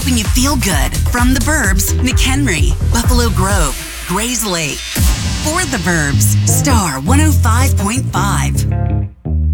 helping you feel good. From the Burbs, McHenry, Buffalo Grove, Grays Lake. For the Burbs, Star 105.5.